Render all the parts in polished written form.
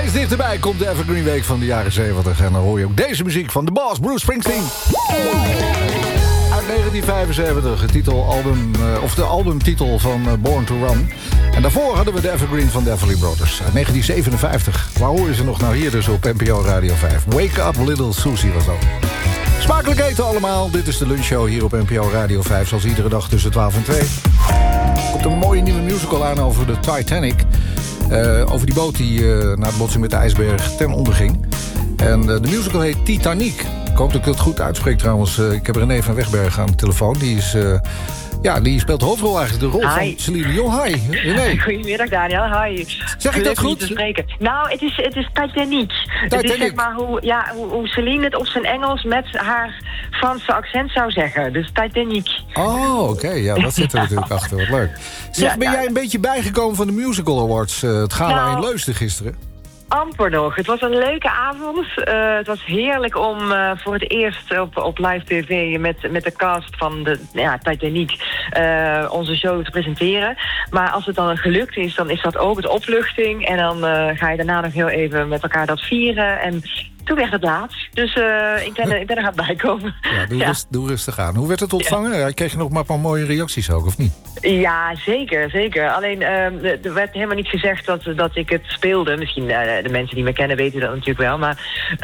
Steeds dichterbij komt de Evergreen Week van de jaren 70. En dan hoor je ook deze muziek van de boss, Bruce Springsteen. Uit 1975, het titelalbum, of de albumtitel van Born to Run. En daarvoor hadden we de Evergreen van de Everly Brothers. Uit 1957. Waar hoor je ze nog nou hier dus op NPO Radio 5? Wake Up Little Susie was dat. Smakelijk eten allemaal. Dit is de lunchshow hier op NPO Radio 5. Zoals iedere dag tussen 12 en 2. Er komt een mooie nieuwe musical aan over de Titanic. Over die boot die na de botsing met de ijsberg ten onder ging. En de musical heet Titanic. Ik hoop dat ik het goed uitspreek trouwens. Ik heb René van Wegberg aan de telefoon. Die is... die speelt de hoofdrol eigenlijk, de rol van Celine Dion. Hi, René. Goedemiddag, Daniel. Hi. Zeg ik dat goed? Te spreken. Nou, het is Titanic. Het is zeg maar hoe Celine het op zijn Engels met haar Franse accent zou zeggen. Dus Titanic. Oh, oké. Ja, dat zit er natuurlijk achter. Wat leuk. Zeg, ben jij een beetje bijgekomen van de Musical Awards? Het gala in Leusden gisteren? Amper nog. Het was een leuke avond. Het was heerlijk om voor het eerst op live tv met de cast van de Titanic onze show te presenteren. Maar als het dan gelukt is, dan is dat ook het opluchting. En dan ga je daarna nog heel even met elkaar dat vieren. En toen werd het laat. Dus ik ben er gaan bijkomen. Ja, doe rustig aan. Hoe werd het ontvangen? Ja. Kreeg je nog maar een paar mooie reacties ook, of niet? Ja, zeker. Alleen, er werd helemaal niet gezegd dat ik het speelde. Misschien de mensen die me kennen weten dat natuurlijk wel. Maar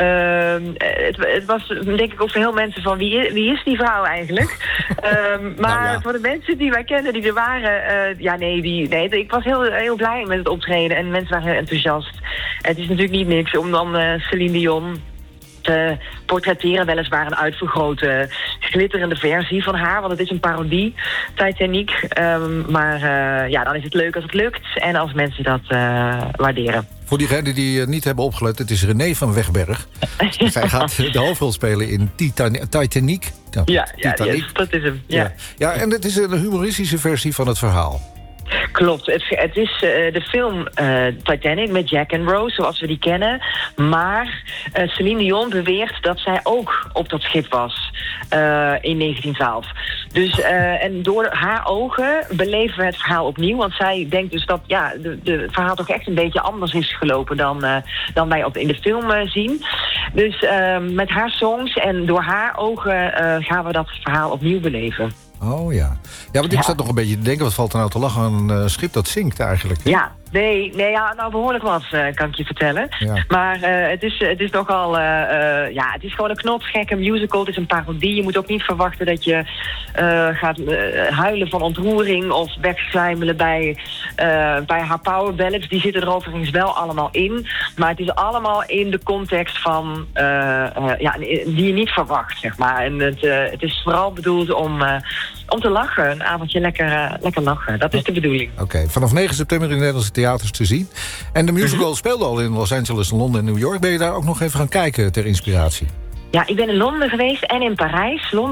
het was denk ik ook voor heel mensen van wie is die vrouw eigenlijk? Maar voor de mensen die mij kennen, die er waren... ik was heel blij met het optreden. En mensen waren heel enthousiast. Het is natuurlijk niet niks om dan Celine Dion te portretteren, weliswaar een uitvergrote, glitterende versie van haar, want het is een parodie, Titanic. Maar dan is het leuk als het lukt en als mensen dat waarderen. Voor diegenen die niet hebben opgelet, het is René van Wegberg. Zij gaat de hoofdrol spelen in Titanic. Titanic. Dat is hem. Ja, en het is een humoristische versie van het verhaal. Klopt. Het is de film Titanic met Jack and Rose, zoals we die kennen. Maar Celine Dion beweert dat zij ook op dat schip was in 1912. Dus, en door haar ogen beleven we het verhaal opnieuw. Want zij denkt dus dat het verhaal toch echt een beetje anders is gelopen dan wij in de film zien. Dus met haar songs en door haar ogen gaan we dat verhaal opnieuw beleven. Oh ja. Ja, want ik zat nog een beetje te denken, wat valt er nou te lachen aan een schip dat zinkt eigenlijk? Ja, nou behoorlijk wat, kan ik je vertellen. Ja. Maar het is nogal, het is gewoon een knotsgekke musical. Het is een parodie. Je moet ook niet verwachten dat je gaat huilen van ontroering of wegzwijmelen bij haar power ballads. Die zitten er overigens wel allemaal in. Maar het is allemaal in de context van, die je niet verwacht, zeg maar. En het is vooral bedoeld om te lachen. Een avondje lekker lachen. Dat is de bedoeling. Oké. Vanaf 9 september in de Nederlandse theaters te zien. En de musical speelde al in Los Angeles, Londen en New York. Ben je daar ook nog even gaan kijken ter inspiratie? Ja, ik ben in Londen geweest en in Parijs.